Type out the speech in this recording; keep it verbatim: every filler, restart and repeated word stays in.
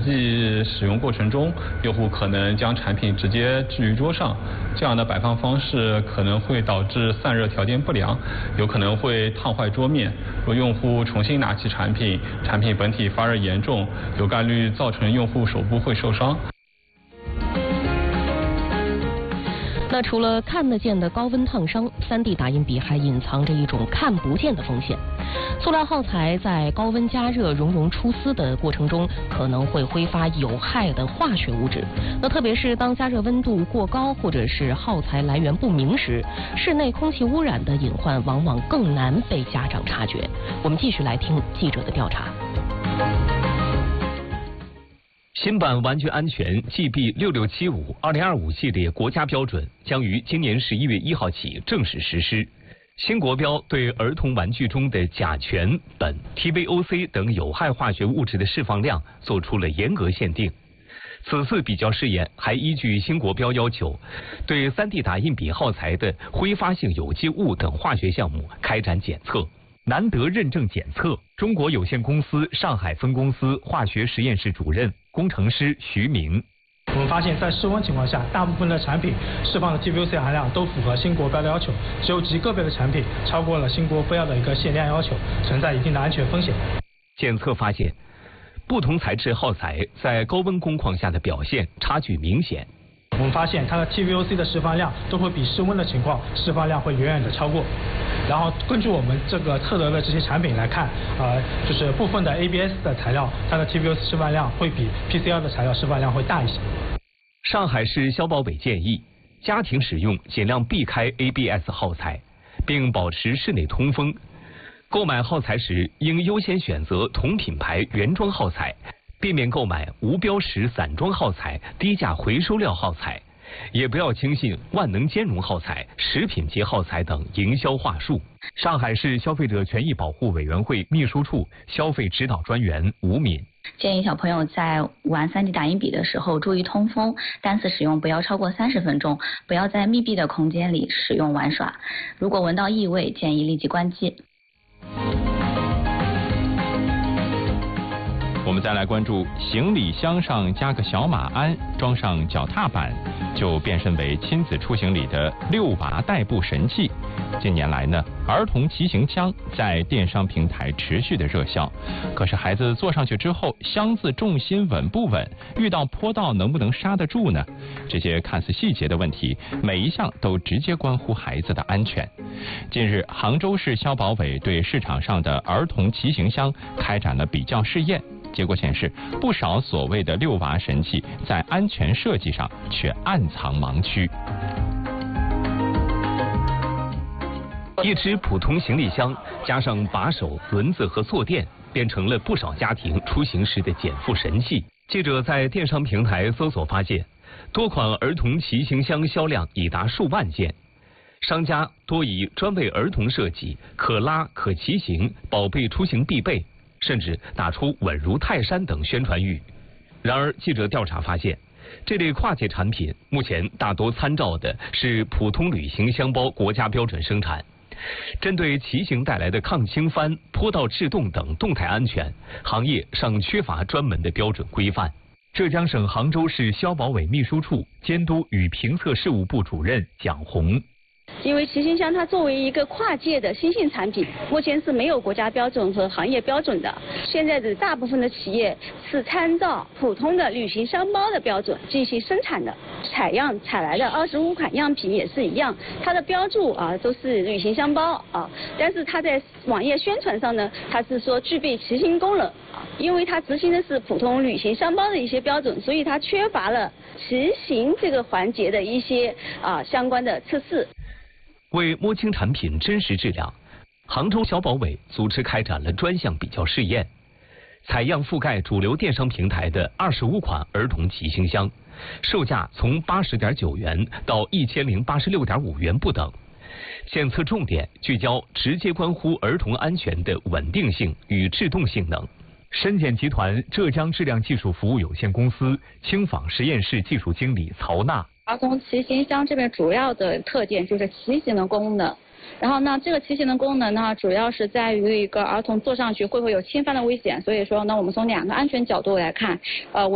际使用过程中，用户可能将产品直接置于桌上，这样的摆放方式可能会导致散热条件不良，有可能会烫坏桌面。若用户重新拿起产品，产品本体发热严重，有概率造成用户手部会受伤。 那除了看得见的高温烫伤，三 D 打印笔还隐藏着一种看不见的风险。塑料耗材在高温加热熔融出丝的过程中，可能会挥发有害的化学物质。那特别是当加热温度过高，或者是耗材来源不明时，室内空气污染的隐患往往更难被家长察觉。我们继续来听记者的调查。 新版玩具安全 G B 六六七五二零二五系列国家标准将于今年十一月一号起正式实施。新国标对儿童玩具中的甲醛、苯、T V O C 等有害化学物质的释放量做出了严格限定。此次比较试验还依据新国标要求，对 三 D 打印笔耗材的挥发性有机物等化学项目开展检测。难得认证检测，中国有限公司上海分公司化学实验室主任、工程师徐明。 我们发现，在室温情况下，大部分的产品释放的 T V O C 含量都符合新国标的要求，只有极个别的产品超过了新国标的一个限量要求，存在一定的安全风险。 检测发现，不同材质耗材在高温工况下的表现差距明显。 我们发现它的 T V O C 的释放量都会比室温的情况释放量会远远的超过。然后根据我们这个测得的这些产品来看，呃，就是部分的 A B S 的材料，它的 T V O C 释放量会比 P C L 的材料释放量会大一些。 上海市消保委建议，家庭使用尽量避开 A B S 耗材，并保持室内通风。购买耗材时应优先选择同品牌原装耗材，避免购买无标识散装耗材、低价回收料耗材。也不要轻信万能兼容耗材、食品级耗材等营销话术。上海市消费者权益保护委员会秘书处消费指导专员吴敏建议小朋友在玩 三 D 打印笔的时候注意通风，单次使用不要超过三十分钟，不要在密闭的空间里使用玩耍。如果闻到异味，建议立即关机。 我们再来关注行李箱上加个小马鞍，装上脚踏板，就变身为亲子出行里的遛娃代步神器。近年来呢，儿童骑行箱在电商平台持续的热销。可是孩子坐上去之后，箱子重心稳不稳？遇到坡道能不能刹得住呢？这些看似细节的问题，每一项都直接关乎孩子的安全。近日，杭州市消保委对市场上的儿童骑行箱开展了比较试验。结果显示，不少所谓的遛娃神器在安全设计上却暗藏盲区。 一只普通行李箱加上把手、轮子和坐垫，变成了不少家庭出行时的减负神器。记者在电商平台搜索发现，多款儿童骑行箱销量已达数万件。商家多以专为儿童设计、可拉可骑行、宝贝出行必备，甚至打出稳如泰山等宣传语。然而，记者调查发现，这类跨界产品目前大多参照的是普通旅行箱包国家标准生产。针对骑行带来的抗倾翻、坡道制动等动态安全，行业尚缺乏专门的标准规范。浙江省杭州市消保委秘书处监督与评测事务部主任蒋红。 因为骑行箱它作为一个跨界的新兴产品，目前是没有国家标准和行业标准的。现在的大部分的企业是参照普通的旅行箱包的标准进行生产的，采样采来的二十五款样品也是一样，它的标注啊都是旅行箱包啊，但是它在网页宣传上呢，它是说具备骑行功能啊，因为它执行的是普通旅行箱包的一些标准，所以它缺乏了骑行这个环节的一些啊相关的测试。 为摸清产品真实质量，杭州消保委组织开展了专项比较试验，采样覆盖主流电商平台的二十五款儿童骑行箱，售价从八十点九元到一千零八十六点五元不等。检测重点聚焦直接关乎儿童安全的稳定性与制动性能。深检集团浙江质量技术服务有限公司轻纺实验室技术经理曹娜。 儿童骑行箱这边主要的特点就是骑行的功能，然后呢，这个骑行的功能呢，主要是在于一个儿童坐上去会不会有倾翻的危险，所以说呢，我们从两个安全角度来看，呃。